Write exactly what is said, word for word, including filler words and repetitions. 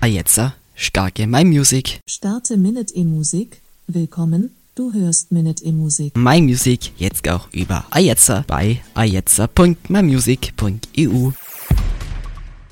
Ajetza, starke My Music. Starte Minute E-Musik. Willkommen, du hörst Minute E-Musik. My Music jetzt auch über Ajetza bei ajetza punkt my music punkt e u.